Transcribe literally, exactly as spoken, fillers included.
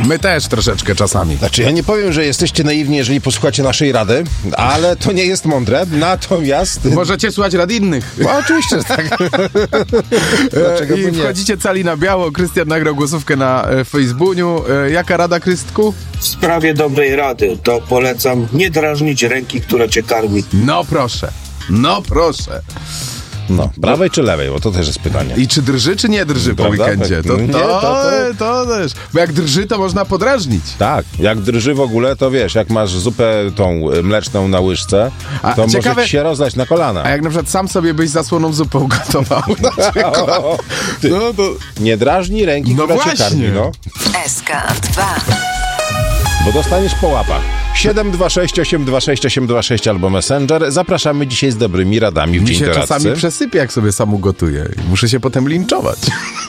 My też troszeczkę czasami. Znaczy, ja nie powiem, że jesteście naiwni, jeżeli posłuchacie naszej rady, ale to nie jest mądre. Natomiast... Możecie słuchać rad innych. No, oczywiście, że tak. Dlaczego I by nie? wchodzicie cali na biało. Krystian nagrał głosówkę na e, Facebooku. E, jaka rada, Krystku? W sprawie dobrej rady to polecam nie drażnić ręki, która cię karmi. No proszę. No proszę. No, prawej czy lewej? Bo to też jest pytanie. I czy drży, czy nie drży po Prawda? weekendzie? To, Nie, to, to- to, to- też. Bo jak drży, to można podrażnić. Tak, jak drży w ogóle, to wiesz, jak masz zupę tą y, mleczną na łyżce, A to ciekawe- może ci się rozlać na kolana. A jak na przykład sam sobie byś zasłoną zupę ugotował na przykład, O, ty, no to... nie drażnij ręki, No która właśnie. cię karmi, no. S K dwa. Bo dostaniesz po łapach. siedem dwa sześć osiem dwa sześć osiem dwa sześć albo Messenger. Zapraszamy dzisiaj z dobrymi radami w Mi Dzień się Doradcy. czasami przesypie, jak sobie sam ugotuję. Muszę się potem linczować.